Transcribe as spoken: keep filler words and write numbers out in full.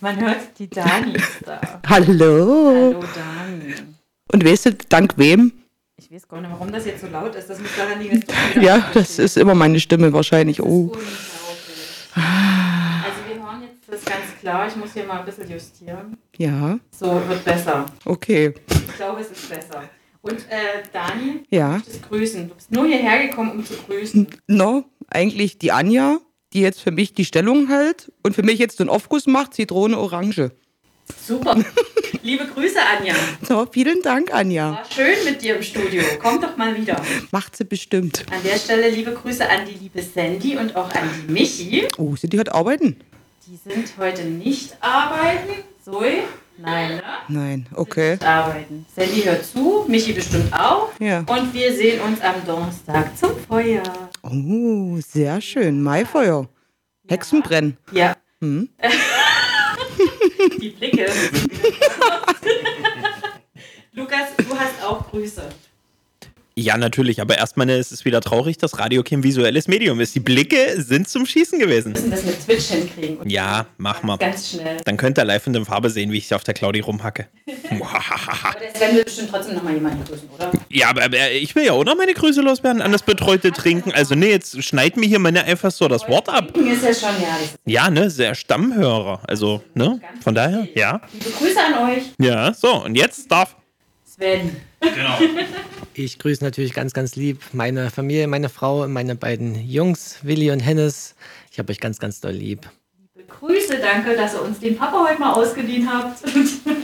Man hört, die Dani ist da. Hallo. Hallo Dani. Und weißt du, dank wem? Ich weiß gar nicht, warum das jetzt so laut ist. Das muss daran liegen, dass du Ja, das ist immer meine Stimme wahrscheinlich. das Oh. ist unglaublich. Also wir hören jetzt das ganz klar. Ich muss hier mal ein bisschen justieren. Ja, So, wird besser. okay. Ich glaube, es ist besser. Und äh, Dani, Ja. du möchtest grüßen. Du bist nur hierher gekommen, um zu grüßen. No, eigentlich die Anja, die jetzt für mich die Stellung hält und für mich jetzt den Aufguss macht, Zitrone, Orange. Super. Liebe Grüße, Anja. So, vielen Dank, Anja. War schön mit dir im Studio. Komm doch mal wieder. Macht sie bestimmt. An der Stelle liebe Grüße an die liebe Sandy und auch an die Michi. Oh, sind die heute arbeiten? Die sind heute nicht arbeiten. Zoe? Nein, ne? Nein, okay. Nicht arbeiten. Sandy hört zu, Michi bestimmt auch. Ja. Und wir sehen uns am Donnerstag zum Feuer. Oh, sehr schön. Maifeuer. Hexenbrennen. Ja. Hm? Die Blicke. Lukas, du hast auch Grüße. Ja, natürlich, aber erstmal ist es wieder traurig, dass Radio kein visuelles Medium ist. Die Blicke sind zum Schießen gewesen. Wir müssen das mit Twitch hinkriegen. Und Ja, mach mal. Ganz schnell. Dann könnt ihr live in der Farbe sehen, wie ich auf der Claudi rumhacke. Aber der Sven will bestimmt trotzdem nochmal jemanden grüßen, oder? Ja, aber, aber ich will ja auch noch meine Grüße loswerden an das betreute Trinken. Also nee, jetzt schneid mir hier mal nicht einfach so das Wort ab. Trinken ist ja schon, ja. Das ist Ja, ne, sehr Stammhörer. Also, ne, von daher, ja. Liebe Grüße an euch. Ja, so, und jetzt darf... Sven. Ich grüße natürlich ganz, ganz lieb meine Familie, meine Frau und meine beiden Jungs, Willi und Hennes. Ich habe euch ganz, ganz doll lieb. Liebe Grüße, danke, dass ihr uns den Papa heute mal ausgeliehen habt.